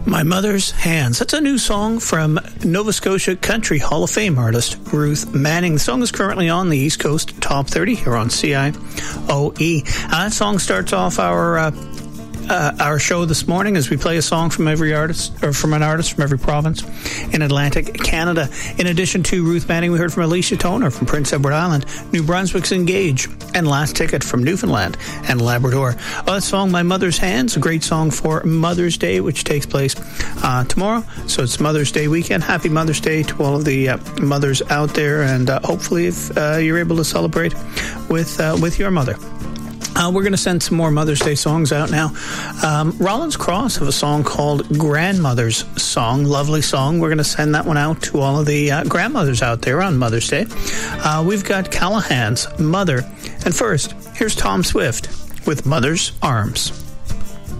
My Mother's Hands. That's a new song from Nova Scotia Country Hall of Fame artist Ruth Manning. The song is currently on the East Coast Top 30 here on CIOE. That song starts off our show this morning as we play a song from every artist, or from an artist from every province in Atlantic Canada. In addition to Ruth Manning, we heard from Alicia Toner from Prince Edward Island, New Brunswick's Engage, and Last Ticket from Newfoundland and Labrador. That song, My Mother's Hands, a great song for Mother's Day, which takes place tomorrow. So it's Mother's Day weekend. Happy Mother's Day to all of the mothers out there, and hopefully if you're able to celebrate with your mother. We're going to send some more Mother's Day songs out now. Rollins Cross have a song called Grandmother's Song. Lovely song. We're going to send that one out to all of the grandmothers out there on Mother's Day. We've got Callahan's Mother. And first, here's Tom Swift with Mother's Arms.